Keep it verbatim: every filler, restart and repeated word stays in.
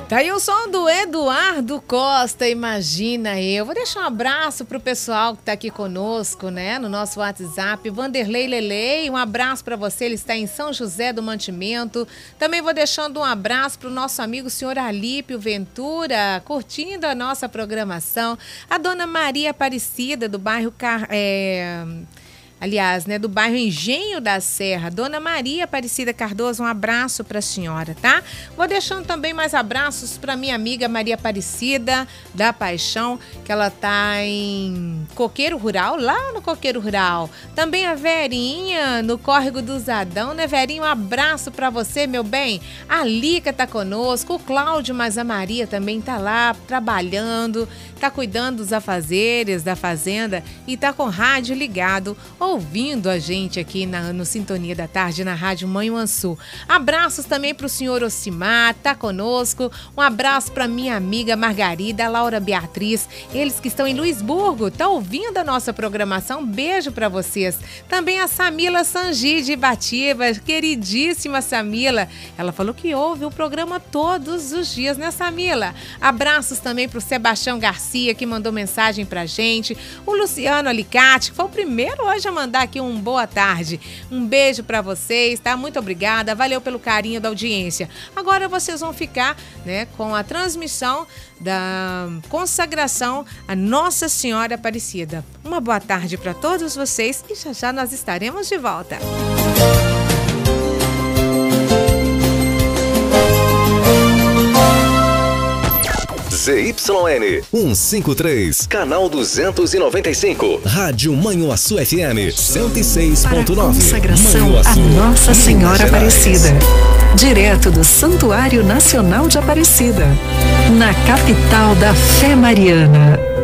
Tá aí o som do Eduardo Costa, imagina eu. Vou deixar um abraço pro pessoal que tá aqui conosco, né, no nosso WhatsApp. Vanderlei Lelei, um abraço para você, ele está em São José do Mantimento. Também vou deixando um abraço pro nosso amigo senhor Alípio Ventura, curtindo a nossa programação. A dona Maria Aparecida, do bairro... Car... É... Aliás, né, do bairro Engenho da Serra, Dona Maria Aparecida Cardoso, um abraço para a senhora, tá? Vou deixando também mais abraços para minha amiga Maria Aparecida da Paixão, que ela tá em Coqueiro Rural, lá no Coqueiro Rural. Também a Verinha, no Córrego do Zadão, né, Verinha? Um abraço para você, meu bem. A Lica tá conosco, o Cláudio, mas a Maria também tá lá trabalhando, tá cuidando dos afazeres da fazenda e tá com o rádio ligado, ouvindo a gente aqui na, no Sintonia da Tarde, na Rádio Manhuaçu. Abraços também para o senhor Ocimar, tá conosco. Um abraço para minha amiga Margarida, Laura Beatriz, eles que estão em Luisburgo, tá ouvindo a nossa programação. Um beijo para vocês. Também a Samila Sangi de Ibatiba, queridíssima Samila. Ela falou que ouve o programa todos os dias, né, Samila? Abraços também para o Sebastião Garcia, que mandou mensagem pra gente. O Luciano Alicate, que foi o primeiro hoje a mandar aqui um boa tarde. Um beijo para vocês, tá? Muito obrigada, valeu pelo carinho da audiência. Agora vocês vão ficar, né, com a transmissão da consagração a Nossa Senhora Aparecida. Uma boa tarde para todos vocês e já já nós estaremos de volta. Z Y N cento e cinquenta e três, canal duzentos e noventa e cinco, Rádio Manhuaçu F M cento e seis ponto nove. Consagração a Nossa Senhora Aparecida, direto do Santuário Nacional de Aparecida, na capital da Fé Mariana.